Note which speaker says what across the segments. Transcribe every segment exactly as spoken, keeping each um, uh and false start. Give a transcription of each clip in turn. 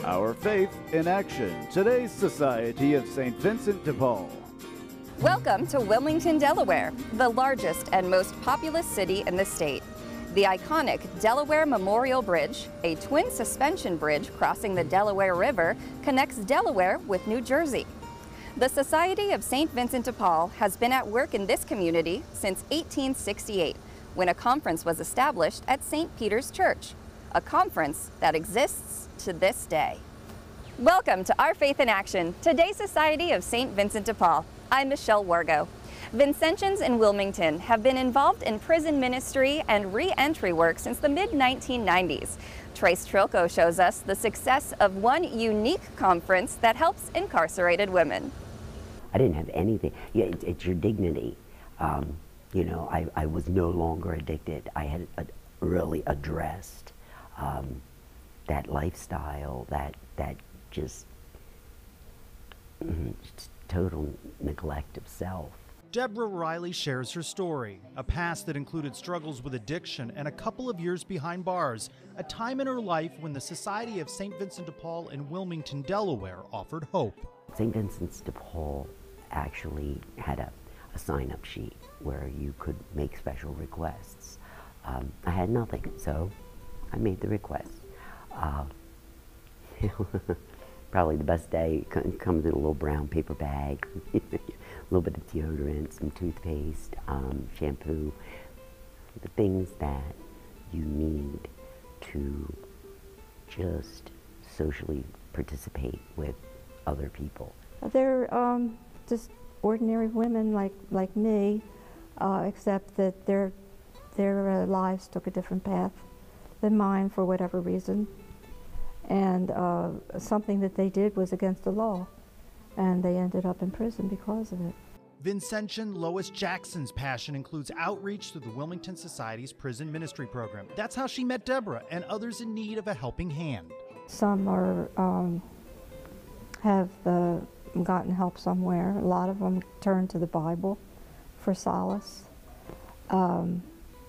Speaker 1: Our Faith in Action, today's Society of Saint Vincent de Paul.
Speaker 2: Welcome to Wilmington, Delaware, the largest and most populous city in the state. The iconic Delaware Memorial Bridge, a twin suspension bridge crossing the Delaware River, connects Delaware with New Jersey. The Society of Saint Vincent de Paul has been at work in this community since eighteen sixty-eight, when a conference was established at Saint Peter's Church, a conference that exists to this day. Welcome to Our Faith in Action, today's Society of Saint Vincent de Paul. I'm Michelle Wargo. Vincentians in Wilmington have been involved in prison ministry and re-entry work since the mid nineteen nineties. Trace Trilko shows us the success of one unique conference that helps incarcerated women.
Speaker 3: I didn't have anything. Yeah, it, it's your dignity. Um, you know, I, I was no longer addicted. I had uh, really addressed um, that lifestyle, that that just, mm, just total neglect of self.
Speaker 4: Deborah Riley shares her story, a past that included struggles with addiction and a couple of years behind bars, a time in her life when the Society of Saint Vincent de Paul in Wilmington, Delaware offered hope.
Speaker 3: Saint Vincent de Paul actually had a, a sign-up sheet where you could make special requests. Um, I had nothing, so I made the request. Uh, probably the best day, it comes in a little brown paper bag, a little bit of deodorant, some toothpaste, um, shampoo, the things that you need to just socially participate with other people.
Speaker 5: They're um, just ordinary women like, like me, uh, except that their, their uh, lives took a different path than mine for whatever reason. And uh, something that they did was against the law, and they ended up in prison because of it.
Speaker 4: Vincentian Lois Jackson's passion includes outreach through the Wilmington Society's prison ministry program. That's how she met Deborah and others in need of a helping hand.
Speaker 5: Some are um, have uh, gotten help somewhere. A lot of them turn to the Bible for solace. Um,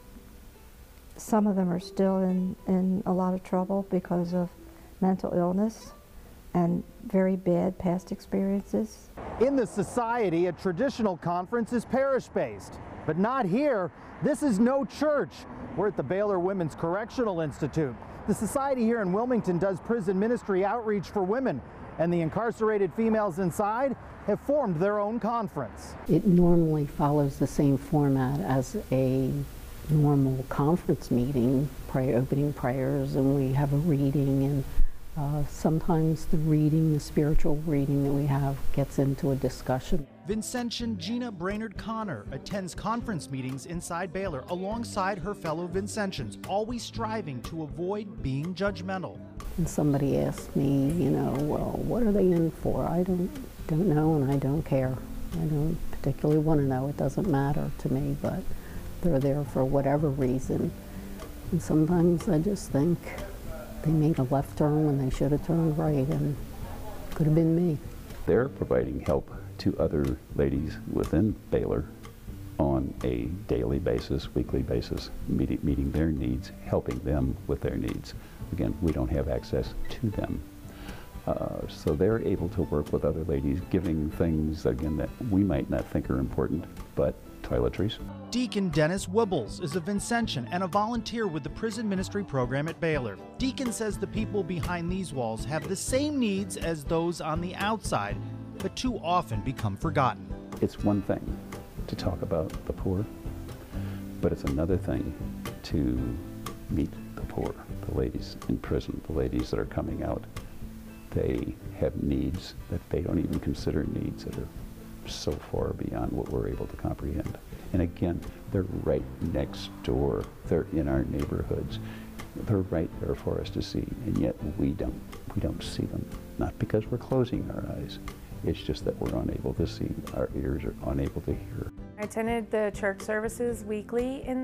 Speaker 5: some of them are still in, in a lot of trouble because of mental illness and very bad past experiences.
Speaker 6: In the Society, a traditional conference is parish-based, but not here. This is no church. We're at the Baylor Women's Correctional Institute. The Society here in Wilmington does prison ministry outreach for women, and the incarcerated females inside have formed their own conference.
Speaker 7: It normally follows the same format as a normal conference meeting, pray, opening prayers, and we have a reading, and uh, sometimes the reading, the spiritual reading that we have gets into a discussion.
Speaker 4: Vincentian Gina Brainerd Connor attends conference meetings inside Baylor alongside her fellow Vincentians, always striving to avoid being judgmental.
Speaker 7: And somebody asked me, you know, well, what are they in for? I don't, don't know, and I don't care. I don't particularly want to know. It doesn't matter to me, but they're there for whatever reason. And sometimes I just think they made a left turn when they should have turned right, and it could have been me.
Speaker 8: They're providing help to other ladies within Baylor on a daily basis, weekly basis, meeting, meeting their needs, helping them with their needs. Again, we don't have access to them. Uh, so they're able to work with other ladies, giving things, again, that we might not think are important, but toiletries.
Speaker 4: Deacon Dennis Wibbles is a Vincentian and a volunteer with the prison ministry program at Baylor. Deacon says the people behind these walls have the same needs as those on the outside, but too often become forgotten.
Speaker 8: It's one thing to talk about the poor, but it's another thing to meet the poor, the ladies in prison, the ladies that are coming out. They have needs that they don't even consider needs, that are so far beyond what we're able to comprehend. And again, they're right next door. They're in our neighborhoods. They're right there for us to see, and yet we don't. We don't see them. Not because we're closing our eyes. It's just that we're unable to see. Our ears are unable to hear.
Speaker 9: I attended the church services weekly in